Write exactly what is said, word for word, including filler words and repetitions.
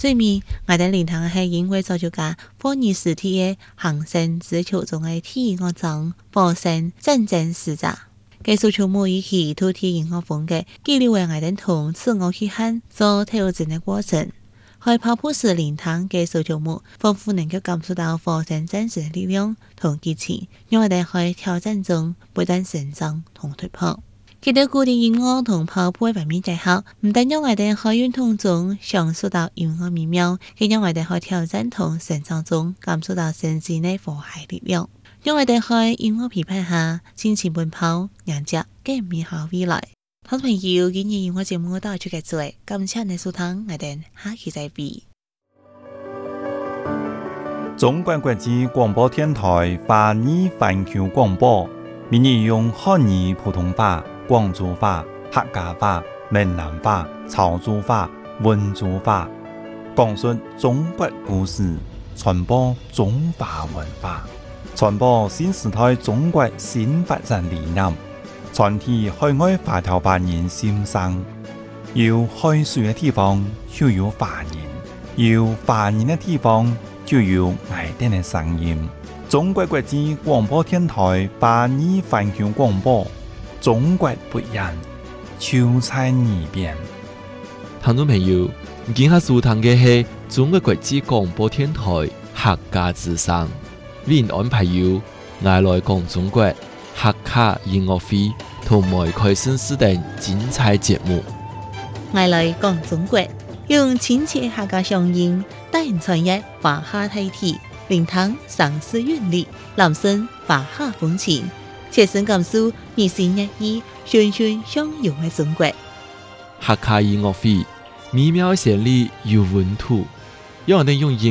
最尾，我哋連堂係因為造就家科尼斯體嘅行星之球中嘅體育獎火星戰爭使者，繼續從每一期土體音樂風嘅記錄為我哋同自我去喊做調整嘅過程。喺跑步時連堂嘅數條目，豐富能夠感受到火星戰士嘅力量同激情，讓我哋喺挑戰中不斷成長同突破。佢哋古典音樂同跑步嘅方面結合，唔但讓我哋喺運動中享受到音樂美妙，亦讓我哋喺挑戰同成長中感受到神之內和諧力量。讓我哋喺音樂陪伴下，盡情奔跑，迎接更美好未來。好朋友，今日音樂節目到此結束，感謝你收聽，我哋下期再會。 中國國際廣播電台華語環球廣播，每日用漢語普通話、廣州話、客家話、閩南話、潮州話、溫州話，講述中國故事，傳播中華文化，傳播新時代中國新發展理念，傳遞海外華僑華人心聲。有海水嘅地方就有華人，有華人嘅地方就有愛哋嘅聲音。中國國際廣播電台華語環球廣播，中國不一樣，就在耳邊。 聽眾朋友，今下收聽嘅係中國國際廣播電台客家之聲，為您安排有愛來講中國客家音樂會同埋開新視等精彩節目。 愛來講中國，用親切客家聲音帶人傳譯華夏大體，聆聽城市韻律，攬聲華夏風情，切身感受日新月異、循循相融嘅中國。 客家音樂會美妙旋律有溫度，讓我哋用音